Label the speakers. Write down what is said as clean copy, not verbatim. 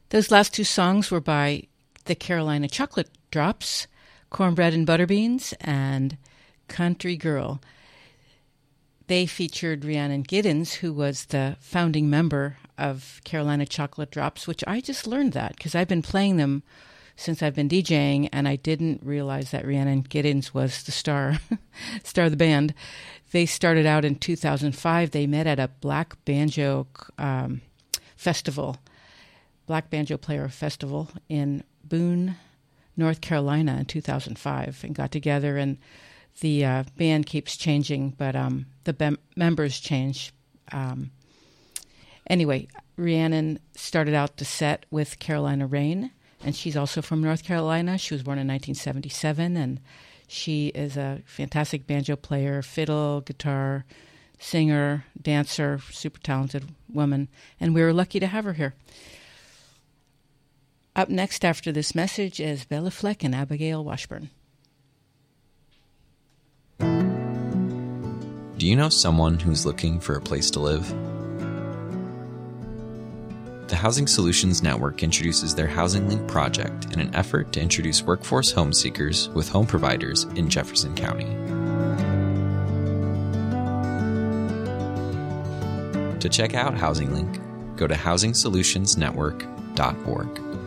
Speaker 1: Those last two songs were by the Carolina Chocolate Drops, Cornbread and Butterbeans, and Country Girl. They featured Rhiannon Giddens, who was the founding member of Carolina Chocolate Drops, which I just learned that because I've been playing them since I've been DJing, and I didn't realize that Rhiannon Giddens was the star of the band. They started out in 2005. They met at a Black Banjo festival, Black Banjo Player Festival in Boone, North Carolina in 2005, and got together, and the band keeps changing, but the members change. Anyway, Rhiannon started out the set with Carolina Rain, and she's also from North Carolina. She was born in 1977, and she is a fantastic banjo player, fiddle, guitar, singer, dancer, super talented woman, and we were lucky to have her here. Up next after this message is Bella Fleck and Abigail Washburn.
Speaker 2: Do you know someone who's looking for a place to live? The Housing Solutions Network introduces their Housing Link project in an effort to introduce workforce home seekers with home providers in Jefferson County. To check out Housing Link, go to housingsolutionsnetwork.org.